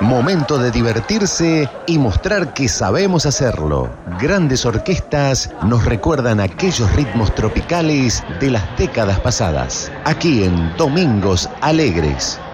Momento de divertirse y mostrar que sabemos hacerlo. Grandes orquestas nos recuerdan aquellos ritmos tropicales de las décadas pasadas. Aquí en Domingos Alegres.